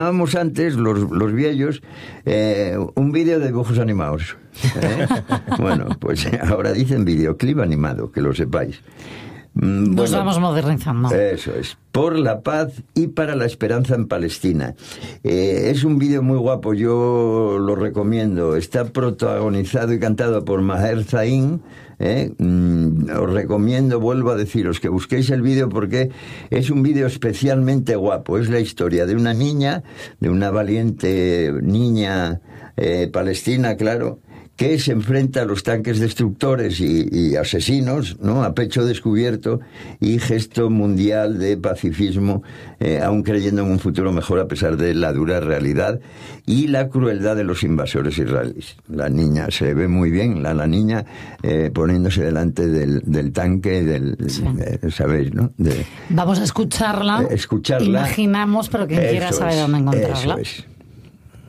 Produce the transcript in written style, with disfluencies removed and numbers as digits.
Llamábamos antes, los viejos, un vídeo de dibujos animados. Bueno, pues ahora dicen videoclip animado, que lo sepáis. Nos vamos modernizando. Eso es. Por la paz y para la esperanza en Palestina. Es un vídeo muy guapo, yo lo recomiendo. Está protagonizado y cantado por Maher Zain. Os recomiendo, vuelvo a deciros, que busquéis el vídeo porque es un vídeo especialmente guapo. Es la historia de una niña, de una valiente niña palestina, claro, que se enfrenta a los tanques destructores y asesinos, ¿no?, a pecho descubierto, y gesto mundial de pacifismo, aún creyendo en un futuro mejor a pesar de la dura realidad y la crueldad de los invasores israelíes. La niña se ve muy bien, la niña poniéndose delante del tanque, sí. ¿Sabéis, no? Vamos a escucharla. Imaginamos, pero quien quiera saber dónde encontrarla. Eso es.